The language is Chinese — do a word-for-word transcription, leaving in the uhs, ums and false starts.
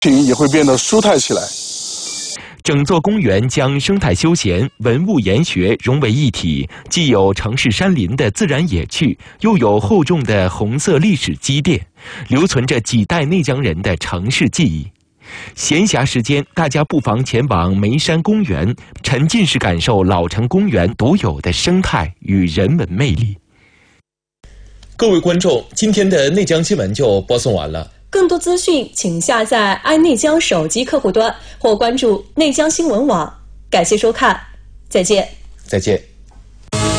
情也会变得舒泰起来。 整座公园将生态休闲、文物研学融为一体，既有城市山林的自然野趣，又有厚重的红色历史积淀，留存着几代内江人的城市记忆。闲暇时间，大家不妨前往梅山公园，沉浸式感受老城公园独有的生态与人文魅力。各位观众，今天的内江新闻就播送完了。 更多资讯，请下载爱内江手机客户端或关注内江新闻网。感谢收看，再见。 再见。